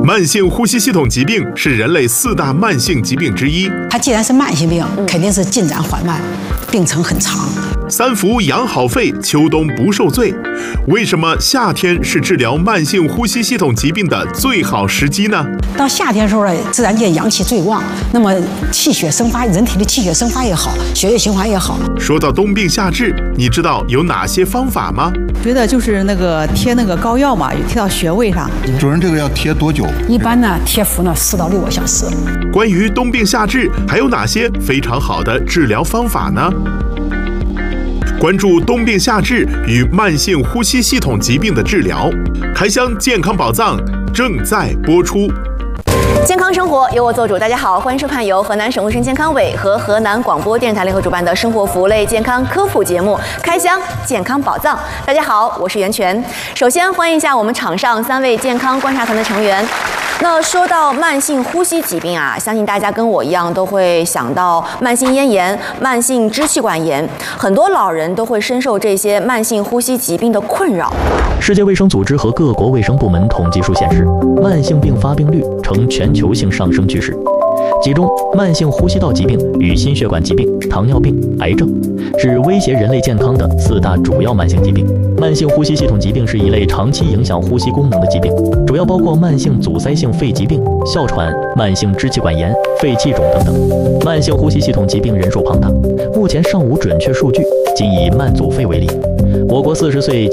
慢性呼吸系统疾病是人类4大慢性疾病之一。 它既然是慢性病，肯定是进展缓慢，病程很长。 3伏养好肺，秋冬不受罪。为什么夏天是治疗慢性呼吸系统疾病的最好时机呢？ 到夏天的时候呢，自然界阳气最旺，那么气血生发，人体的气血生发也好，血液循环也好。 说到冬病夏治，你知道有哪些方法吗？ 觉得就是贴那个膏药嘛，也贴到穴位上。 主任，这个要贴多久？ 一般呢，贴服呢4到6个小时。 关于冬病夏治，还有哪些非常好的治疗方法呢？关注冬病夏治与慢性呼吸系统疾病的治疗，开箱健康宝藏正在播出。 健康生活由我做主，大家好，欢迎收看由河南省卫生健康委和河南广播电视台联合主办的生活服务类健康科普节目《开箱健康宝藏》。大家好，我是袁泉。首先欢迎一下我们场上3位健康观察团的成员。那说到慢性呼吸疾病啊，相信大家跟我一样都会想到慢性咽炎、慢性支气管炎，很多老人都会深受这些慢性呼吸疾病的困扰。 世界卫生组织和各国卫生部门统计数显示，慢性病发病率呈全球性上升趋势。其中，慢性呼吸道疾病与心血管疾病、糖尿病、癌症是威胁人类健康的4大主要慢性疾病。慢性呼吸系统疾病是一类长期影响呼吸功能的疾病，主要包括慢性阻塞性肺疾病、哮喘、慢性支气管炎、肺气肿等等。慢性呼吸系统疾病人数庞大，目前尚无准确数据，仅以慢阻肺为例。我国40岁